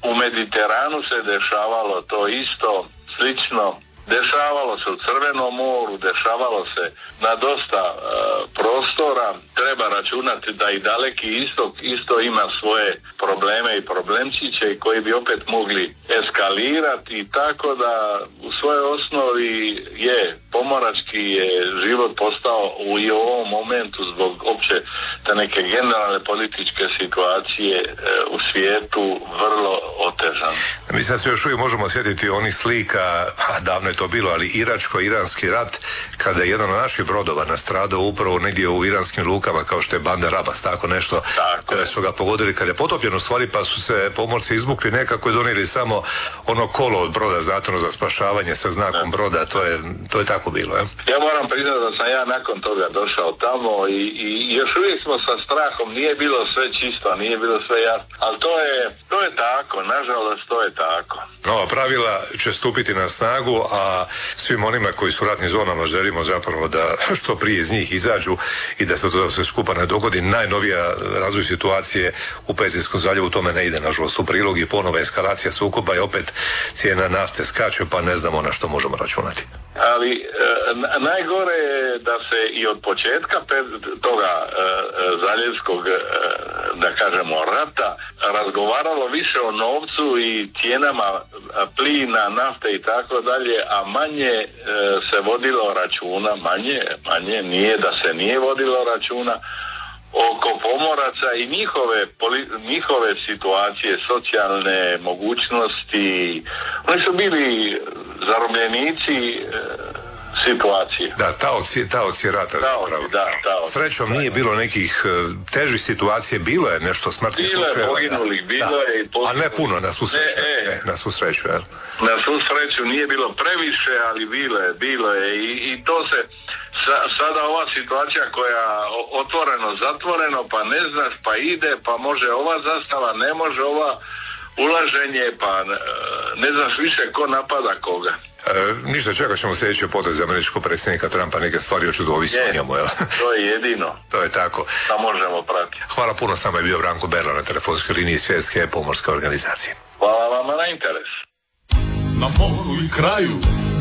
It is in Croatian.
u Mediteranu se dešavalo to isto, slično. Dešavalo se u Crvenom moru, dešavalo se na dosta prostora. Treba računati da i Daleki istok isto ima svoje probleme i problemčiće koji bi opet mogli eskalirati, tako da u svojoj osnovi pomorački je život postao i u ovom momentu zbog opće te neke generalne političke situacije u svijetu vrlo otežan. Mi sad se još uvijek možemo sjetiti onih slika, davno je to bilo, ali iračko-iranski rat, kada je jedan od naših brodova nastradao upravo negdje u iranskim lukama, kao što je Bandar Abbas, tako nešto, kada su ga pogodili, kada je potopljen u stvari, pa su se pomorci izbukli, nekako je donijeli samo ono kolo od broda, zato za spašavanje sa znakom broda, to je tako bilo. Ja moram priznati da sam ja nakon toga došao tamo i još uvijek smo sa strahom, nije bilo sve čisto, nije bilo sve jasno, ali to je tako, nažalost to je tako. Nova pravila će stupiti na snagu, a svim onima koji su u ratnim zonama želimo zapravo da što prije iz njih izađu i da se to sve skupa ne dogodi. Najnovija razvoj situacije u Perzijskom zaljevu tome ne ide nažalost u prilog i ponova eskalacija sukoba i opet cijena nafte skače, pa ne znamo na što možemo računati. Ali najgore je da se i od početka toga zaljevskog, da kažemo, rata razgovaralo više o novcu i cijenama plina, nafte i tako dalje, a manje se vodilo računa, manje, nije da se nije vodilo računa oko pomoraca i njihove situacije, socijalne mogućnosti. Oni su bili zarobljenici situacije. Da, taoci rata zapravo. Srećom nije bilo nekih težih situacija, bilo je nešto smrtnih slučajeva. Bilo je poginulih, bilo je i a ne puno, na svu sreću. Na svu sreću, jel? Na svu sreću nije bilo previše, ali bilo je i to se sada ova situacija koja otvoreno, zatvoreno, pa ne znaš, pa ide, pa može ova zastava, ne može ova ulaženje, pa ne znaš više ko napada koga. Ništa, čekat ćemo sljedeći potez američkog predsjednika Trumpa, neke stvari očudo ovisi o njemu, jel? To je jedino. To je tako. Da možemo pratiti. Hvala puno, s nama je bio Branko Berla na telefonskoj liniji Svjetske pomorske organizacije. Hvala vama na interes. Na moru i kraju